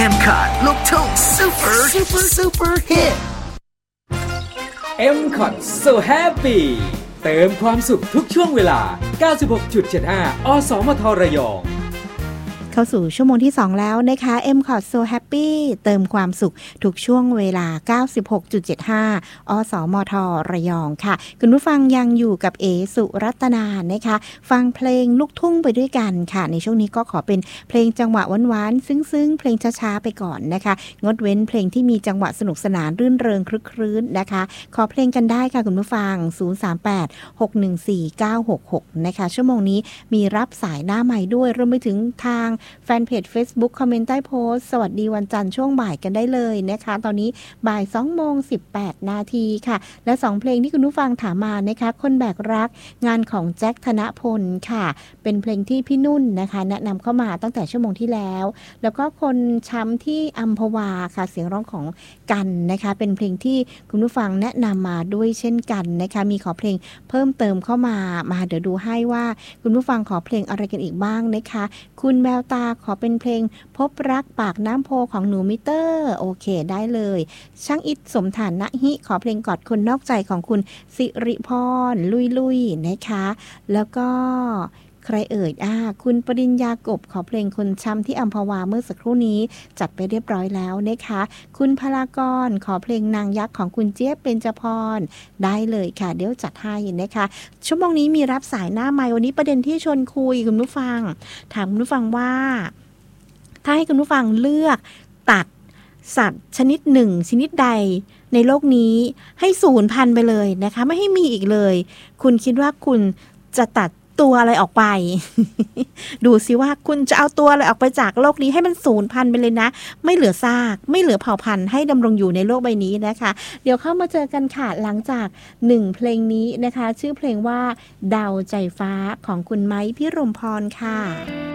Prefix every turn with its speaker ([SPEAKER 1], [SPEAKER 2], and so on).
[SPEAKER 1] M-Cot ลูกทุ่ง super hit
[SPEAKER 2] M-Cot So Happy เติมความสุขทุกช่วงเวลา 96.75 อสมทระยอง
[SPEAKER 3] เข้าสู่ชั่วโมงที่2แล้วนะคะ M-Cot So Happy เติมความสุขทุกช่วงเวลา 96.75 อสมทระยองค่ะคุณผู้ฟังยังอยู่กับเอสุรัตนานะคะฟังเพลงลูกทุ่งไปด้วยกันค่ะในช่วงนี้ก็ขอเป็นเพลงจังหวะหวานๆซึ้งๆเพลงช้าๆไปก่อนนะคะงดเว้นเพลงที่มีจังหวะสนุกสนานรื่นเริงคลึกครื้นนะคะขอเพลงกันได้ค่ะคุณผู้ฟัง 038-614-966 นะคะชั่วโมงนี้มีรับสายหน้าใหม่ด้วยรวมไปถึงทางแฟนเพจ Facebook คอมเมนต์ใต้โพสต์สวัสดีวันจันทร์ช่วงบ่ายกันได้เลยนะคะตอนนี้บ่าย 2:18 นาทีค่ะและ2เพลงที่คุณผู้ฟังถามมานะคะคนแบกรักงานของแจ็คธนพลค่ะเป็นเพลงที่พี่นุ่นนะคะแนะนำเข้ามาตั้งแต่ชั่วโมงที่แล้วแล้วก็คนช้ำที่อัมพวาค่ะเสียงร้องของกันนะคะเป็นเพลงที่คุณผู้ฟังแนะนำมาด้วยเช่นกันนะคะมีขอเพลงเพิ่มเติมเข้ามาเดี๋ยวดูให้ว่าคุณผู้ฟังขอเพลงอะไรกันอีกบ้างนะคะคุณแววตาขอเป็นเพลงพบรักปากน้ำโพของหนูมิเตอร์โอเคได้เลยช่างอิดสมฐานะฮิขอเพลงกอดคนนอกใจของคุณสิริพรลุยนะคะแล้วก็ใครเอ่ยคุณปริญญากบขอเพลงคนช้ำที่อัมพวาเมื่อสักครู่นี้จัดไปเรียบร้อยแล้วนะคะคุณพลากรขอเพลงนางยักษ์ของคุณเจี๊ยบเบญจพรได้เลยค่ะเดี๋ยวจัดให้นะคะชั่วโมงนี้มีรับสายหน้าไมค์วันนี้ประเด็นที่ชวนคุยคุณผู้ฟังถามคุณผู้ฟังว่าถ้าให้คุณผู้ฟังเลือกตัดสัตว์ชนิดหนึ่งชนิดใดในโลกนี้ให้สูญพันธุ์ไปเลยนะคะไม่ให้มีอีกเลยคุณคิดว่าคุณจะตัดตัวอะไรออกไป ดูสิว่าคุณจะเอาตัวอะไรออกไปจากโลกนี้ให้มันสูญพันธุ์ไปเลยนะไม่เหลือซากไม่เหลือเผ่าพันธุ์ให้ดำรงอยู่ในโลกใบนี้นะคะเดี๋ยวเข้ามาเจอกันค่ะหลังจาก1เพลงนี้นะคะชื่อเพลงว่าดาวใจฟ้าของคุณไม้พิรมพรค่ะ